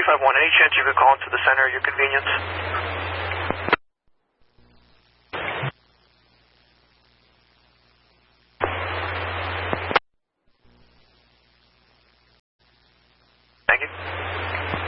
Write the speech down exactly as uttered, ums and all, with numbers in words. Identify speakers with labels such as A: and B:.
A: five one, any chance you could call into the center at your convenience?